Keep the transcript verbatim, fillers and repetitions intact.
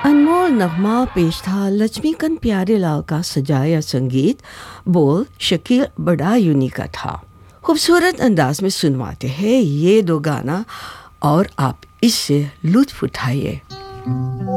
अनमोल नगमा पेश था लक्ष्मीकांत प्यारेलाल का सजाया संगीत। बोल शकील बड़ा यूनिक था। खूबसूरत अंदाज में सुनवाते हैं ये दो गाना और आप इससे लुत्फ उठाइए।